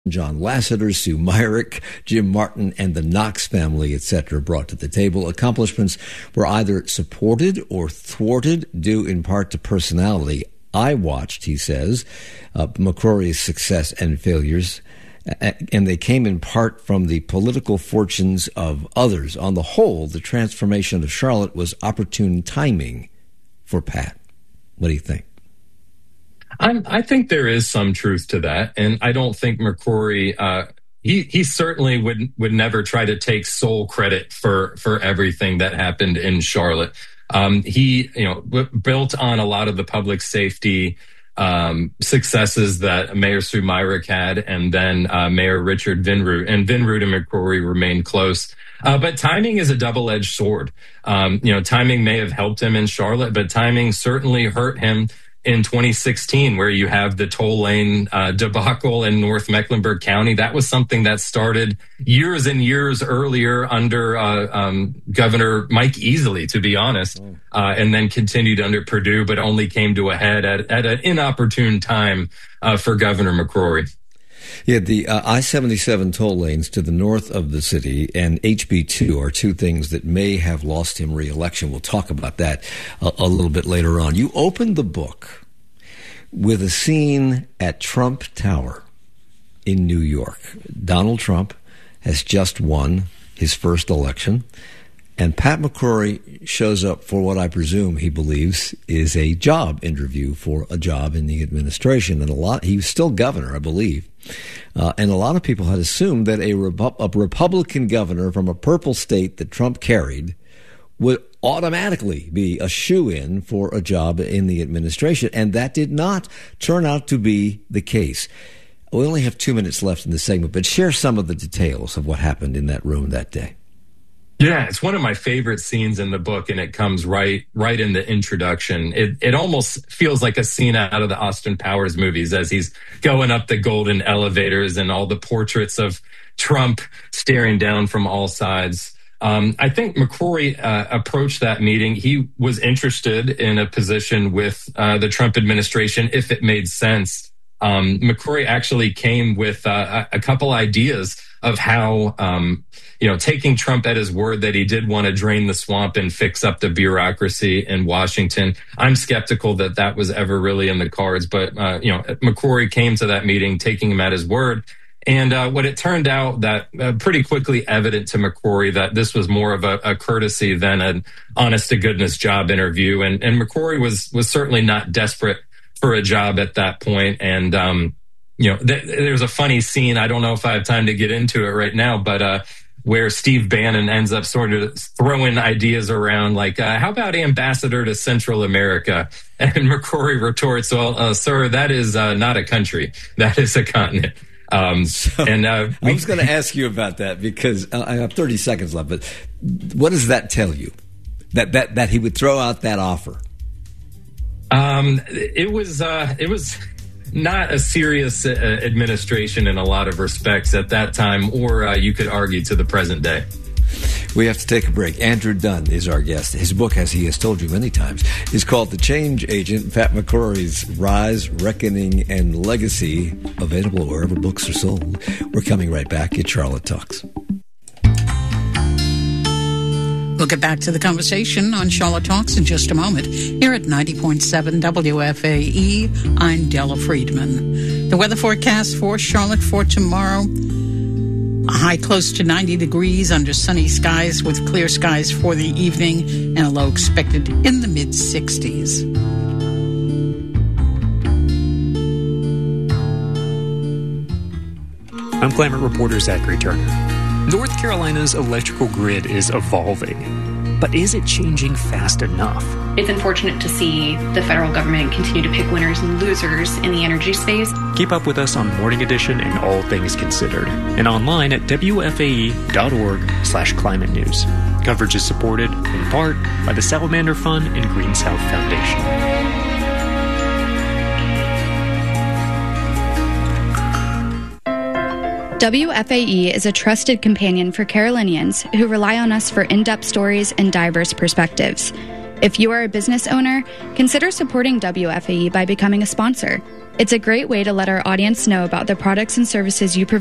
John Lasseter, Sue Myrick, Jim Martin, and the Knox family, etc., brought to the table. Accomplishments were either supported or thwarted, due in part to personality. I watched, he says, McCrory's success and failures, and they came in part from the political fortunes of others. On the whole, the transformation of Charlotte was opportune timing for Pat. What do you think? I think there is some truth to that, and I don't think McCrory. He certainly would never try to take sole credit for everything that happened in Charlotte. He built on a lot of the public safety successes that Mayor Sue Myrick had, and then Mayor Richard Vinroot. And Vinroot and McCrory remained close. But timing is a double-edged sword. Timing may have helped him in Charlotte, but timing certainly hurt him in 2016, where you have the toll lane debacle in North Mecklenburg County. That was something that started years and years earlier under Governor Mike Easley, to be honest, and then continued under Perdue, but only came to a head at an inopportune time for Governor McCrory. Yeah, the I-77 toll lanes to the north of the city and HB2 are two things that may have lost him re-election. We'll talk about that a little bit later on. You opened the book with a scene at Trump Tower in New York. Donald Trump has just won his first election, and Pat McCrory shows up for what I presume he believes is a job interview for a job in the administration. And he was still governor, I believe. And a lot of people had assumed that a Republican governor from a purple state that Trump carried would automatically be a shoo-in for a job in the administration. And that did not turn out to be the case. We only have 2 minutes left in the segment, but share some of the details of what happened in that room that day. Yeah, it's one of my favorite scenes in the book, and it comes right in the introduction. It almost feels like a scene out of the Austin Powers movies as he's going up the golden elevators and all the portraits of Trump staring down from all sides. I think McCrory approached that meeting. He was interested in a position with the Trump administration if it made sense. McCrory actually came with a couple ideas of how, taking Trump at his word that he did want to drain the swamp and fix up the bureaucracy in Washington. I'm skeptical that that was ever really in the cards, but, McCrory came to that meeting taking him at his word. And what it turned out that pretty quickly evident to McCrory that this was more of a courtesy than an honest-to-goodness job interview. And McCrory was certainly not desperate for a job at that point. And, there's a funny scene. I don't know if I have time to get into it right now, but where Steve Bannon ends up sort of throwing ideas around like, how about ambassador to Central America? And McCrory retorts, well, sir, that is not a country. That is a continent. I was going to ask you about that because I have 30 seconds left, but what does that tell you? That he would throw out that offer? It was not a serious administration in a lot of respects at that time, or you could argue to the present day. We have to take a break. Andrew Dunn is our guest. His book, as he has told you many times, is called The Change Agent, Pat McCrory's Rise, Reckoning, and Legacy, available wherever books are sold. We're coming right back at Charlotte Talks. We'll get back to the conversation on Charlotte Talks in just a moment. Here at 90.7 WFAE, I'm Della Friedman. The weather forecast for Charlotte for tomorrow: a high close to 90 degrees under sunny skies with clear skies for the evening, and a low expected in the mid-60s. I'm climate reporter Zachary Turner. North Carolina's electrical grid is evolving, but is it changing fast enough? It's unfortunate to see the federal government continue to pick winners and losers in the energy space. Keep up with us on Morning Edition and All Things Considered, and online at WFAE.org/climate news. Coverage is supported, in part, by the Salamander Fund and Green South Foundation. WFAE is a trusted companion for Carolinians who rely on us for in-depth stories and diverse perspectives. If you are a business owner, consider supporting WFAE by becoming a sponsor. It's a great way to let our audience know about the products and services you provide